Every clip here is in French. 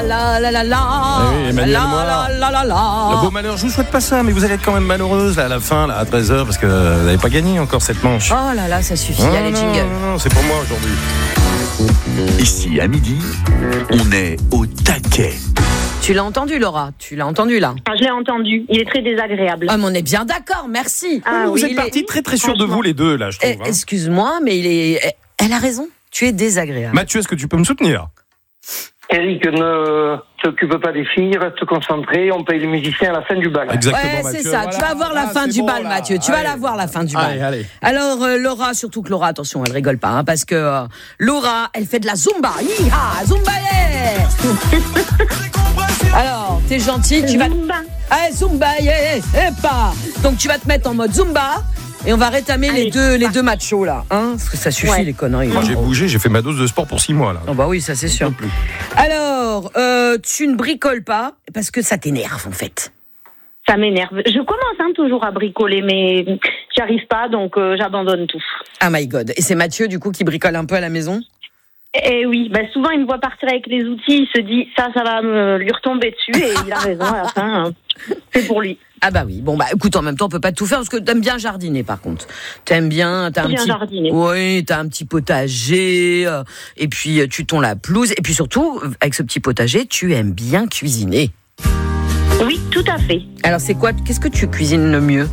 la la la la. Oui, Emmanuel Moir. Le beau malheur, je vous souhaite pas ça, mais vous allez être quand même malheureuse là, à la fin, là, à 13h, parce que vous n'avez pas gagné encore cette manche. Oh là là, ça suffit, Non, allez, non, jingle. non, c'est pour moi aujourd'hui. Ici, à midi, on est au taquet. Tu l'as entendu, Laura? Tu l'as entendu, là? Je l'ai entendu. Il est très désagréable. Ah, mais on est bien d'accord, merci. Vous êtes partis très très sûrs de vous les deux, là, je trouve. hein. Excuse-moi, mais elle a raison. Tu es désagréable. Mathieu, est-ce que tu peux me soutenir? Eric, ne t'occupe pas des filles, reste concentré, on paye les musiciens à la fin du bal. Exactement, Ouais, Mathieu. c'est ça. Tu vas voir la fin du bal, Mathieu. Tu vas la voir, la fin du bal. Allez. Alors, Laura, surtout que Laura, attention, elle rigole pas, hein, parce que Laura, elle fait de la Zumba. Hi-ha, Zumba, yeah. Alors, t'es gentil, tu vas... Zumba. Allez, Zumba, yeah, pas. Donc, tu vas te mettre en mode Zumba, et on va rétamer les deux machos, là. Hein, parce que ça suffit, les conneries. Moi, j'ai bougé, j'ai fait ma dose de sport pour 6 mois, là. Oh bah oui, ça c'est sûr. Alors, tu ne bricoles pas, parce que ça t'énerve, en fait. Ça m'énerve. Je commence toujours à bricoler, mais j'y arrive pas, donc j'abandonne tout. Ah my God. Et c'est Mathieu, du coup, qui bricole un peu à la maison? Et oui, souvent il me voit partir avec les outils, il se dit ça va lui retomber dessus, et il a raison à la fin, c'est pour lui. Ah bah oui, bon écoute, en même temps on peut pas tout faire parce que t'aimes bien jardiner par contre. T'aimes bien, t'as un petit jardiner. Oui, t'as un petit potager et puis tu tonds la pelouse et puis surtout avec ce petit potager, tu aimes bien cuisiner. Oui, tout à fait. Alors qu'est-ce que tu cuisines le mieux?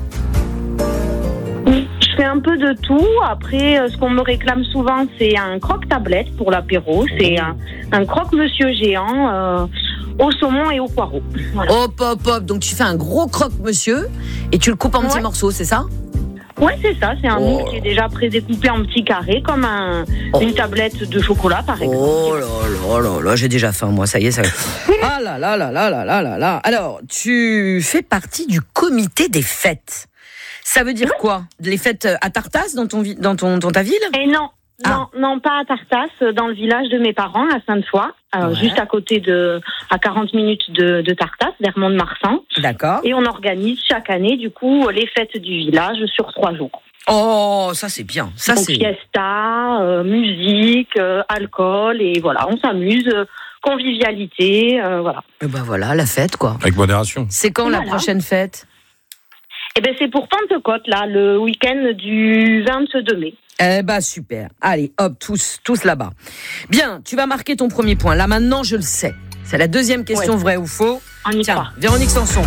Je fais un peu de tout. Après, ce qu'on me réclame souvent, c'est un croque-tablette pour l'apéro. C'est un croque-monsieur géant au saumon et au poireau. Voilà. Hop. Donc tu fais un gros croque-monsieur et tu le coupes en petits morceaux, c'est ça? Ouais, c'est ça. C'est un moule qui est déjà prédécoupé en petits carrés, comme une tablette de chocolat, par exemple. Oh là, j'ai déjà faim, moi, ça y est. Ça... Ah là. Alors, tu fais partie du comité des fêtes. Ça veut dire quoi? Les fêtes à Tartas dans ta ville? Et non, pas à Tartas, dans le village de mes parents, à Sainte-Foy, juste à côté à 40 minutes de Tartas, vers Mont-de-Marsan. D'accord. Et on organise chaque année, du coup, les fêtes du village sur 3 jours. Oh, ça c'est bien. Ça donc, c'est fiesta, musique, alcool, et voilà, on s'amuse, convivialité, voilà. Et ben voilà, la fête quoi. Avec modération. C'est quand la prochaine fête? C'est pour Pentecôte, là, le week-end du 22 mai. Super. Allez, hop, tous là-bas. Bien, tu vas marquer ton premier point. Là, maintenant, je le sais. C'est la deuxième question, vrai ou faux. On y croit. Véronique Sanson.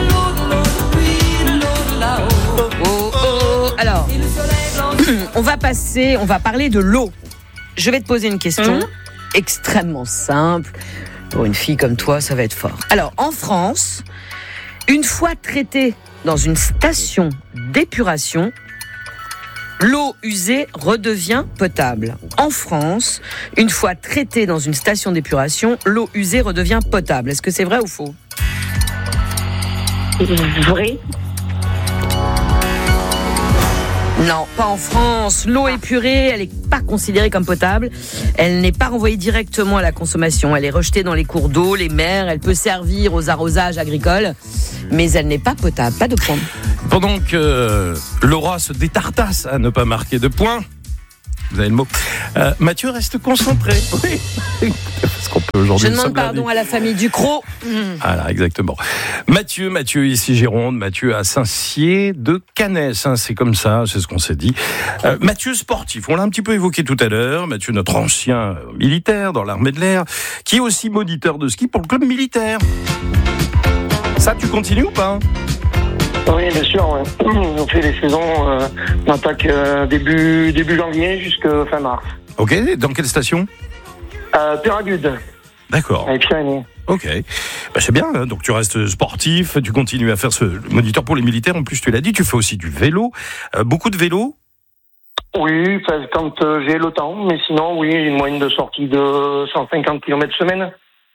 Alors, on va parler de l'eau. Je vais te poser une question extrêmement simple. Pour une fille comme toi, ça va être fort. Alors, en France, une fois traitée dans une station d'épuration, l'eau usée redevient potable. En France, une fois traitée dans une station d'épuration, l'eau usée redevient potable. Est-ce que c'est vrai ou faux? Vrai. Non, pas en France. L'eau épurée, elle n'est pas considérée comme potable. Elle n'est pas renvoyée directement à la consommation. Elle est rejetée dans les cours d'eau, les mers. Elle peut servir aux arrosages agricoles, mais elle n'est pas potable. Pas de point. Pendant que Laura se détartasse à ne pas marquer de points, vous avez le mot, Mathieu reste concentré. Oui. Parce qu'on peut aujourd'hui. Je demande pardon à la famille Ducrot. Voilà, exactement. Mathieu ici Gironde, Mathieu à Saint-Cier de Canès, c'est comme ça, c'est ce qu'on s'est dit. Mathieu sportif, on l'a un petit peu évoqué tout à l'heure. Mathieu, notre ancien militaire dans l'armée de l'air, qui est aussi moniteur de ski pour le club militaire. Ça, tu continues ou pas? Oui, bien sûr. Ouais. On fait les saisons, on attaque début janvier jusqu'à fin mars. Ok, dans quelle station? Péragude. D'accord. Avec Pyrénées. Ok, c'est bien, hein. Donc tu restes sportif, tu continues à faire ce moniteur pour les militaires, en plus tu l'as dit, tu fais aussi du vélo, beaucoup de vélo? Oui, quand j'ai le temps, mais sinon oui, une moyenne de sortie de 150 km semaine.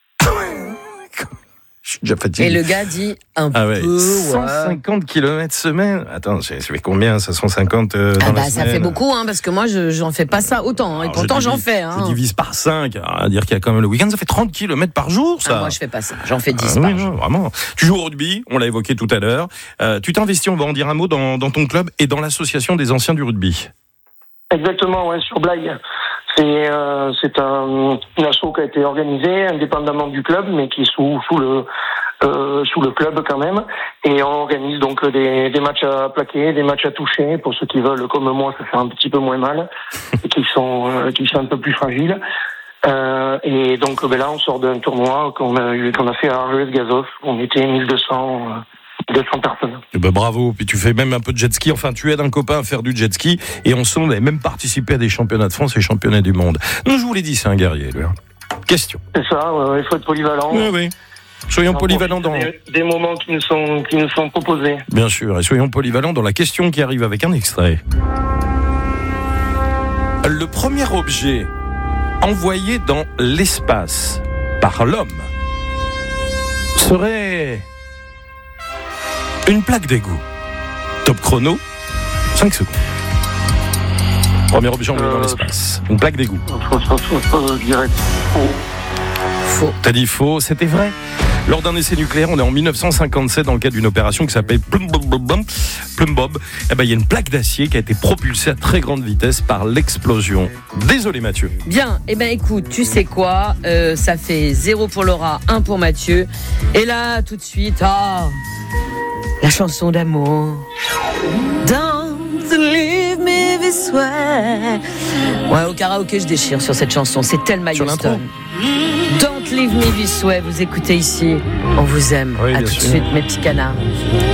Je suis déjà fatigué. Et le gars dit un peu. 150 km semaine. Attends, ça fait combien ça, 150 dans la semaine? Ça fait beaucoup, parce que moi, j'en fais pas ça autant. Et pourtant, j'en fais. Je divise par 5, à dire qu'il y a quand même le week-end, ça fait 30 km par jour, ça. Moi, je fais pas ça. J'en fais 10 par jour. Non, vraiment. Tu joues au rugby, on l'a évoqué tout à l'heure. Tu t'investis, on va en dire un mot, dans ton club et dans l'association des anciens du rugby. Exactement, ouais, sur Blaye. C'est une asso qui a été organisée indépendamment du club, mais qui est sous le club quand même. Et on organise donc des matchs à plaquer, des matchs à toucher pour ceux qui veulent, comme moi, ça fait un petit peu moins mal et qui sont un peu plus fragiles. Et donc là, on sort d'un tournoi qu'on a fait à Argelès-Gazof. On était 1200 personnes. Eh ben bravo, puis tu fais même un peu de jet ski, enfin tu aides un copain à faire du jet ski, et on avait même participé à des championnats de France et championnats du monde. Non, je vous l'ai dit, c'est un guerrier, lui. Question. C'est ça, il faut être polyvalent. Oui. Soyons polyvalents dans... Des moments qui nous sont proposés. Bien sûr, et soyons polyvalents dans la question qui arrive avec un extrait. Le premier objet envoyé dans l'espace par l'homme serait une plaque d'égout. Top chrono, 5 secondes. Premier objet envoyé dans l'espace, une plaque d'égout. Je dirais Faux. T'as dit faux, c'était vrai. Lors d'un essai nucléaire, on est en 1957 dans le cadre d'une opération qui s'appelle Plum Bob. Eh ben, il y a une plaque d'acier qui a été propulsée à très grande vitesse par l'explosion. Désolé Mathieu. Bien, eh ben écoute, tu sais quoi, ça fait 0 pour Laura, 1 pour Mathieu. Et là, tout de suite, la chanson d'amour. Don't leave me this way. Ouais, au karaoké, je déchire sur cette chanson. C'est Thelma Houston. Don't leave me this way. Vous écoutez ici. On vous aime. Oui, à tout de suite, mes petits canards.